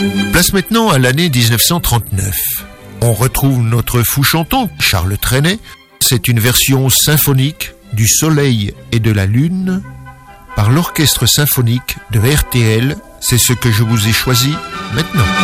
Place maintenant à l'année 1939. On retrouve notre fou chantant, Charles Trenet. C'est une version symphonique du Soleil et de la Lune par l'Orchestre symphonique de RTL. C'est ce que je vous ai choisi maintenant.